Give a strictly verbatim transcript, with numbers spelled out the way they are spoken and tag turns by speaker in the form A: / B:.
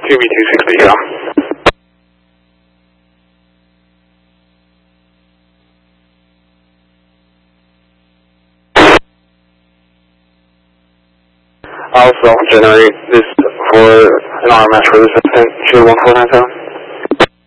A: two B two sixty, yeah. Also generate this for an R M S for this incident, two one four nine seven.